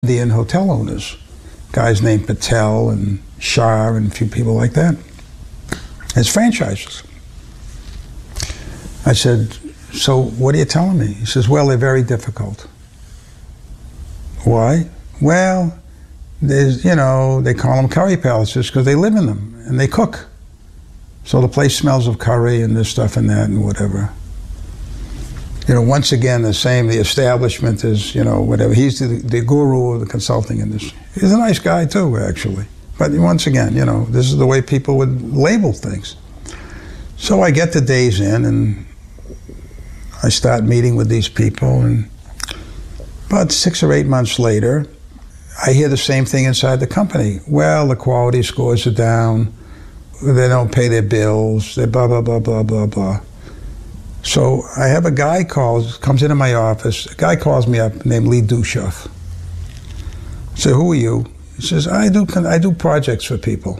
Indian hotel owners, guys named Patel and Shah and a few people like that, as franchises. I said, so what are you telling me? He says, well, they're very difficult. Why? Well, there's, they call them curry palaces because they live in them and they cook. So the place smells of curry and this stuff and that and whatever. Once again, the establishment is, whatever. He's the guru of the consulting industry. He's a nice guy too, actually. But once again, this is the way people would label things. So I get the days in and I start meeting with these people, and about 6 or 8 months later, I hear the same thing inside the company. Well, the quality scores are down, they don't pay their bills, they blah, blah, blah, blah, blah, blah. So I have a guy comes into my office, a guy calls me up named Lee Dushoff. I said, who are you? He says, I do projects for people.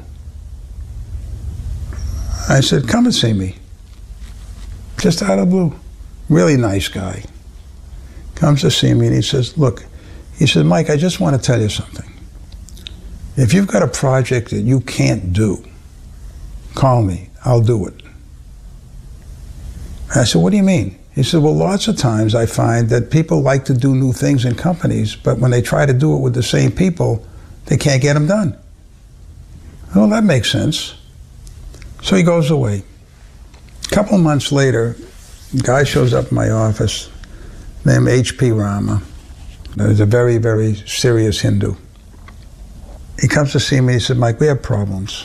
I said, come and see me. Just out of the blue. Really nice guy. Comes to see me and he says, look, Mike, I just want to tell you something. If you've got a project that you can't do, call me, I'll do it. I said, what do you mean? He said, well, lots of times I find that people like to do new things in companies, but when they try to do it with the same people, they can't get them done. Well, that makes sense. So he goes away. A couple of months later, a guy shows up in my office named H.P. Rama. He's a very, very serious Hindu. He comes to see me, he said, Mike, we have problems.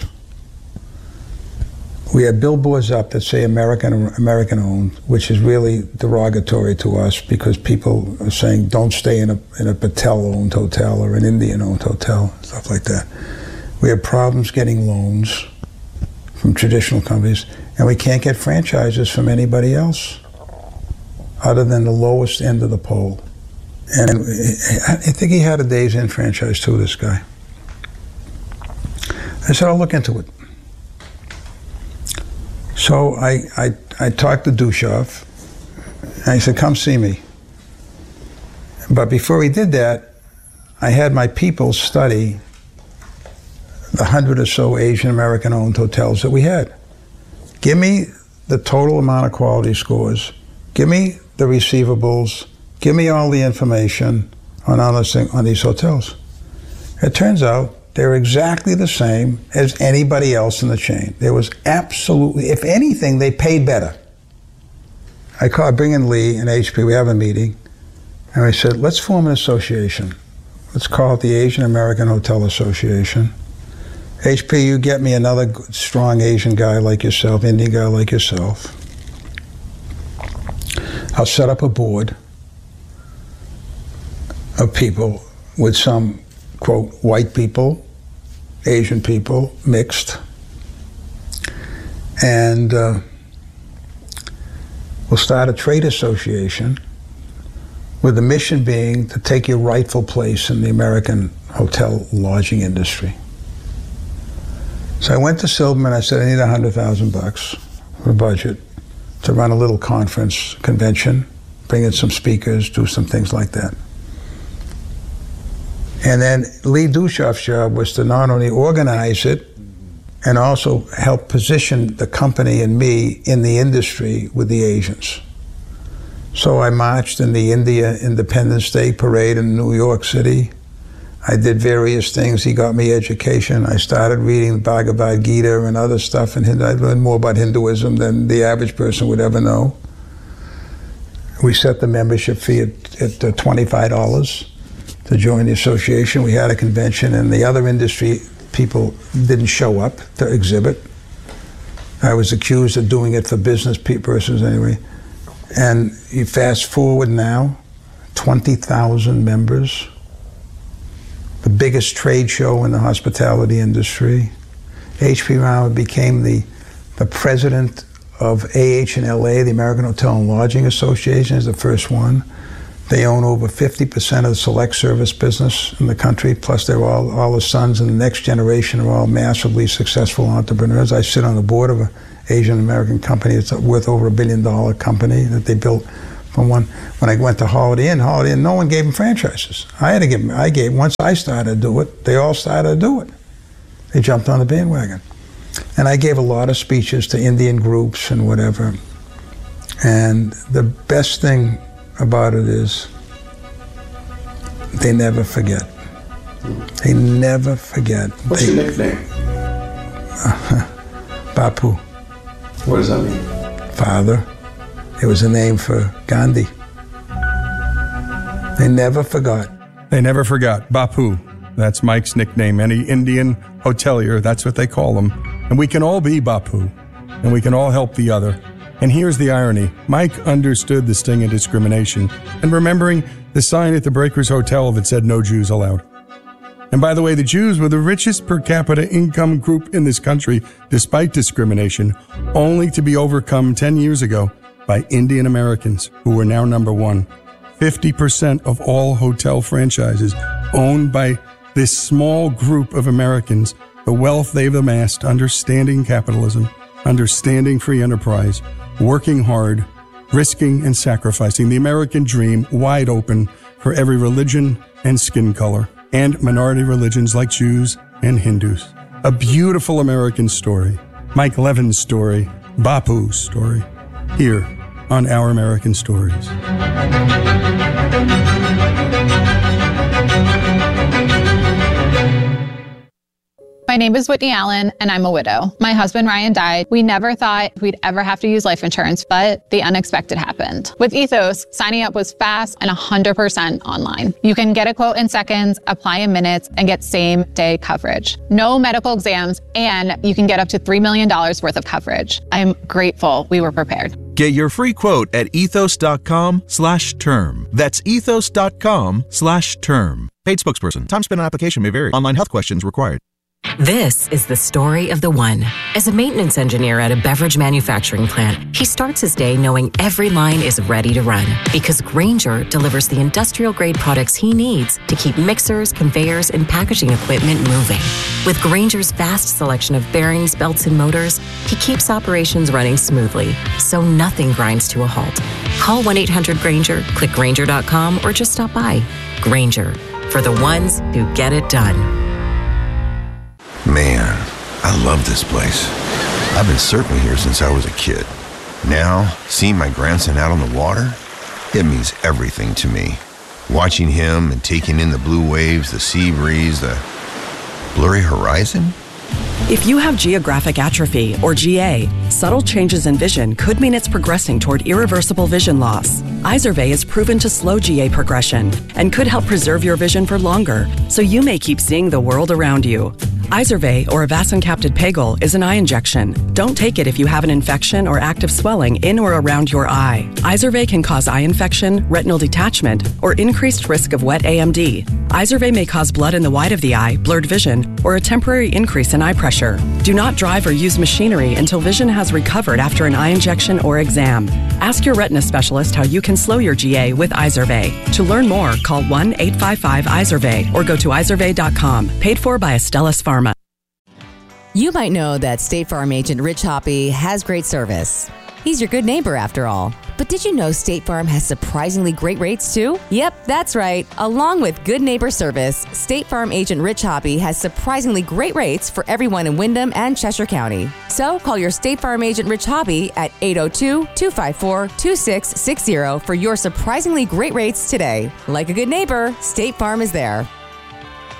We have billboards up that say American-owned, which is really derogatory to us because people are saying don't stay in a Patel-owned hotel or an Indian-owned hotel, stuff like that. We have problems getting loans from traditional companies, and we can't get franchises from anybody else other than the lowest end of the pole. And I think he had a Days Inn franchise too, this guy. I said, I'll look into it. So I talked to Dushoff, and I said, come see me. But before he did that, I had my people study the 100 or so Asian American-owned hotels that we had. Give me the total amount of quality scores. Give me the receivables. Give me all the information on these hotels. It turns out they're exactly the same as anybody else in the chain. There was absolutely, if anything, they paid better. I bring in Lee and HP, we have a meeting, and I said, let's form an association. Let's call it the Asian American Hotel Association. HP, you get me another strong Asian guy like yourself, Indian guy like yourself. I'll set up a board of people with some, quote, white people, Asian people, mixed. And we'll start a trade association with the mission being to take your rightful place in the American hotel lodging industry. So I went to Silverman, I said, I need $100,000 for a budget to run a little conference convention, bring in some speakers, do some things like that. And then Lee Dushoff's job was to not only organize it and also help position the company and me in the industry with the Asians. So I marched in the India Independence Day parade in New York City. I did various things. He got me education. I started reading the Bhagavad Gita and other stuff, and I learned more about Hinduism than the average person would ever know. We set the membership fee at $25 to join the association. We had a convention, and the other industry people didn't show up to exhibit. I was accused of doing it for business persons anyway. And you fast forward now, 20,000 members, the biggest trade show in the hospitality industry. H.P. Rama became the president of AHLA, the American Hotel and Lodging Association, is the first one. They own over 50% of the select service business in the country, plus they're all the sons and the next generation are all massively successful entrepreneurs. I sit on the board of an Asian American company. It's worth over $1 billion company that they built When I went to Holiday Inn, no one gave them franchises. I had to give them. Once I started to do it, they all started to do it. They jumped on the bandwagon. And I gave a lot of speeches to Indian groups and whatever. And the best thing about it is they never forget. They never forget. What's your nickname? Bapu. What does that mean? Father. It was a name for Gandhi. They never forgot. They never forgot. Bapu. That's Mike's nickname. Any Indian hotelier, that's what they call him. And we can all be Bapu. And we can all help the other. And here's the irony. Mike understood the sting of discrimination and remembering the sign at the Breakers Hotel that said no Jews allowed. And by the way, the Jews were the richest per capita income group in this country, despite discrimination, only to be overcome 10 years ago by Indian Americans, who are now number one. 50% of all hotel franchises owned by this small group of Americans, the wealth they've amassed, understanding capitalism, understanding free enterprise, working hard, risking and sacrificing the American dream wide open for every religion and skin color, and minority religions like Jews and Hindus. A beautiful American story. Mike Levin's story, Bapu's story, here on Our American Stories. My name is Whitney Allen, and I'm a widow. My husband, Ryan, died. We never thought we'd ever have to use life insurance, but the unexpected happened. With Ethos, signing up was fast and 100% online. You can get a quote in seconds, apply in minutes, and get same-day coverage. No medical exams, and you can get up to $3 million worth of coverage. I'm grateful we were prepared. Get your free quote at ethos.com/term. That's ethos.com/term. Paid spokesperson. Time spent on application may vary. Online health questions required. This is the story of the one. As a maintenance engineer at a beverage manufacturing plant, he starts his day knowing every line is ready to run because Grainger delivers the industrial-grade products he needs to keep mixers, conveyors, and packaging equipment moving. With Grainger's vast selection of bearings, belts, and motors, he keeps operations running smoothly, so nothing grinds to a halt. Call 1-800-GRAINGER, click Grainger.com, or just stop by. Grainger, for the ones who get it done. Man, I love this place. I've been surfing here since I was a kid. Now, seeing my grandson out on the water, it means everything to me. Watching him and taking in the blue waves, the sea breeze, the blurry horizon. If you have geographic atrophy, or GA, subtle changes in vision could mean it's progressing toward irreversible vision loss. Izervay is proven to slow GA progression and could help preserve your vision for longer, so you may keep seeing the world around you. Izervay, or avacincaptad pegol, is an eye injection. Don't take it if you have an infection or active swelling in or around your eye. Izervay can cause eye infection, retinal detachment, or increased risk of wet AMD. Izervay may cause blood in the white of the eye, blurred vision, or a temporary increase in eye pressure. Do not drive or use machinery until vision has recovered after an eye injection or exam. Ask your retina specialist how you can slow your GA with Izervay. To learn more, call 1-855-IZERVAY or go to izervay.com. Paid for by Astellas Pharma. You might know that State Farm agent Rich Hoppe has great service. He's your good neighbor after all. But did you know State Farm has surprisingly great rates too? Yep, that's right. Along with good neighbor service, State Farm agent Rich Hoppe has surprisingly great rates for everyone in Windham and Cheshire County. So call your State Farm agent Rich Hoppe at 802-254-2660 for your surprisingly great rates today. Like a good neighbor, State Farm is there.